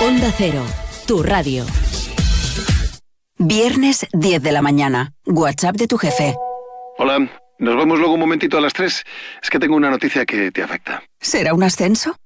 Onda Cero, tu radio. Viernes 10 de la mañana. WhatsApp de tu jefe. Hola, nos vemos luego un momentito a las 3. Es que tengo una noticia que te afecta. ¿Será un ascenso?